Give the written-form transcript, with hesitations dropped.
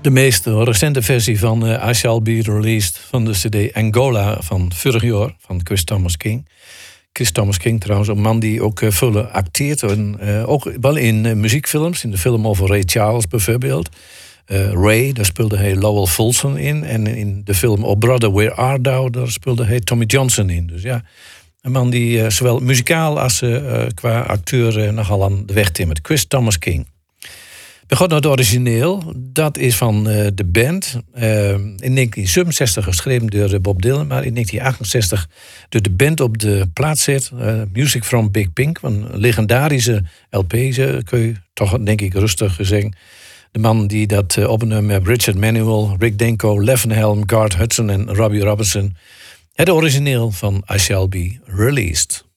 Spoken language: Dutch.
De meest recente versie van I Shall Be Released van de CD Angola van vorig jaar van Chris Thomas King. Chris Thomas King trouwens, een man die ook veel acteert. En, ook wel in muziekfilms, in de film over Ray Charles bijvoorbeeld. Ray, daar speelde hij Lowell Fulson in. En in de film Oh Brother, Where Art Thou, daar speelde hij Tommy Johnson in. Dus ja, een man die zowel muzikaal als qua acteur nogal aan de weg timmert. Chris Thomas King. We gaan naar het origineel. Dat is van de band. In 1967 geschreven door Bob Dylan. Maar in 1968 door de band op de plaats zet. Music from Big Pink. Een legendarische LP. Kun je toch denk ik rustig zeggen. De man die dat opnam met Richard Manuel, Rick Denko, Levin Helm, Garth Hudson en Robbie Robertson. Het origineel van I Shall Be Released.